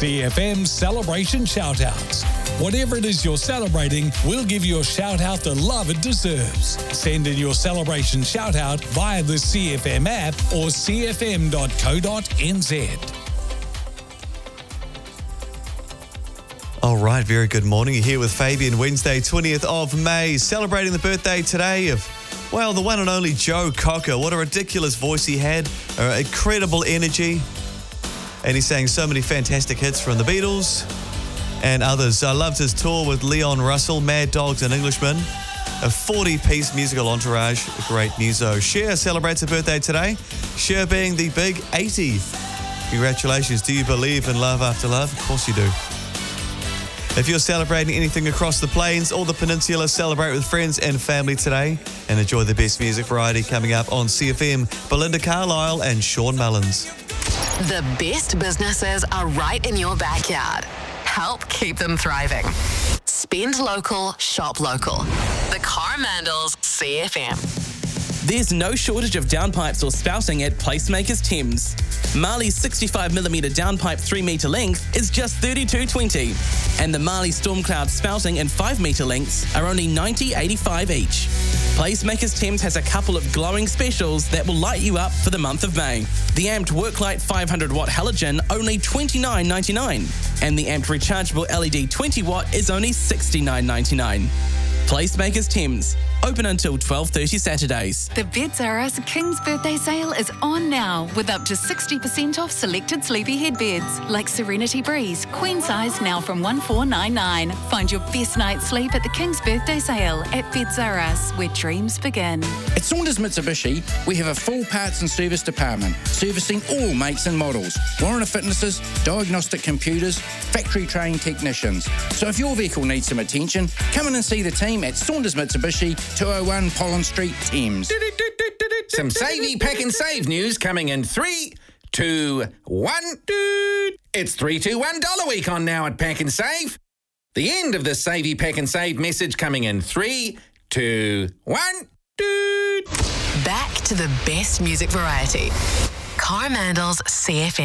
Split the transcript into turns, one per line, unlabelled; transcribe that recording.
CFM Celebration Shoutouts. Whatever it is you're celebrating, we'll give your shout-out the love it deserves. Send in your celebration shout-out via the CFM app or cfm.co.nz.
All right, very good morning. You're here with Fabian, Wednesday, 20th of May, celebrating the birthday today of, well, the one and only Joe Cocker. What a ridiculous voice he had, incredible energy, and he sang so many fantastic hits from the Beatles and others. I loved his tour with Leon Russell, Mad Dogs and Englishmen, a 40-piece musical entourage, a great muso. Cher celebrates her birthday today, Cher being the big 80. Congratulations. Do you believe in love after love? Of course you do. If you're celebrating anything across the plains or the peninsula, celebrate with friends and family today and enjoy the best music variety coming up on CFM. Belinda Carlisle and Sean Mullins.
The best businesses are right in your backyard. Help keep them thriving. Spend local, shop local. The Coromandels CFM.
There's no shortage of downpipes or spouting at Placemakers Thames. Marley's 65mm downpipe 3-metre length is just $32.20, and the Marley Stormcloud spouting in 5-metre lengths are only $90.85 each. Placemakers Thames has a couple of glowing specials that will light you up for the month of May. The Amped Worklight 500-watt halogen, only $29.99, and the Amped Rechargeable LED 20-watt is only $69.99. Placemakers Thames, open until 12:30 Saturdays.
The Beds R Us King's Birthday Sale is on now with up to 60% off selected sleepy headbeds like Serenity Breeze, queen size now from $1499. Find your best night's sleep at the King's Birthday Sale at Beds R Us, where dreams begin.
At Saunders Mitsubishi, we have a full parts and service department, servicing all makes and models, warranty fitnesses, diagnostic computers, factory trained technicians. So if your vehicle needs some attention, come in and see the team at Saunders Mitsubishi, 201 Pollen Street, Thames.
Some Savey Pack and Save news coming in 3, 2, 1. It's $321 week on now at Pack and Save. The end of the Savey Pack and Save message coming in 3, 2, 1.
Back to the best music variety. Coromandels CFM.